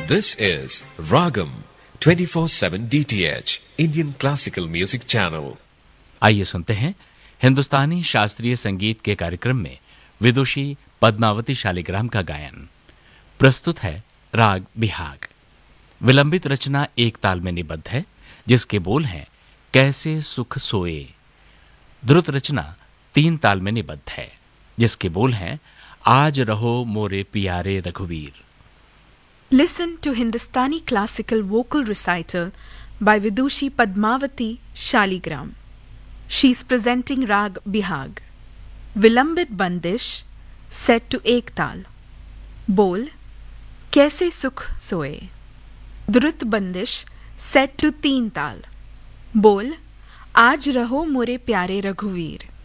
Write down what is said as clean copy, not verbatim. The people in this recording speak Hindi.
This is Ragam 24/7 DTH Indian Classical Music Channel. आइए सुनते हैं हिंदुस्तानी शास्त्रीय संगीत के कार्यक्रम में विदुषी पद्मावती शालिग्राम का गायन। प्रस्तुत है राग बिहाग। विलंबित रचना एक ताल में निबद्ध है, जिसके बोल हैं कैसे सुख सोए। द्रुत रचना 3 ताल में निबद्ध है, जिसके बोल हैं आज रहो मोरे पियारे रघुवीर। Listen to Hindustani classical vocal recital by Vidushi Padmavati Shaligram. She is presenting Rag Bihag. Vilambit Bandish set to ek tal. Bol Kaise Sukh Soe. Drut Bandish set to 3 tal. Bol Aaj Raho More Pyare Raghuveer.